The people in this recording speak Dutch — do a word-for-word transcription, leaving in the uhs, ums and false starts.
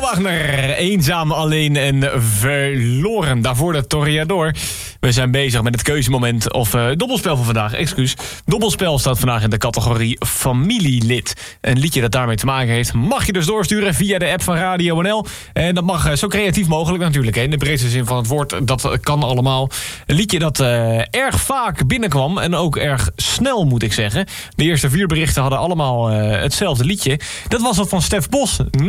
Wagner, eenzaam, alleen en verloren. Daarvoor de Toreador. We zijn bezig met het keuzemoment of uh, dobbelspel van vandaag. Excuus. Dobbelspel staat vandaag in de categorie familielid. Een liedje dat daarmee te maken heeft mag je dus doorsturen via de app van Radio N L. En dat mag uh, zo creatief mogelijk natuurlijk. Hè. In de breedste zin van het woord, dat kan allemaal. Een liedje dat uh, erg vaak binnenkwam en ook erg snel, moet ik zeggen. De eerste vier berichten hadden allemaal uh, hetzelfde liedje. Dat was dat van Stef Bos.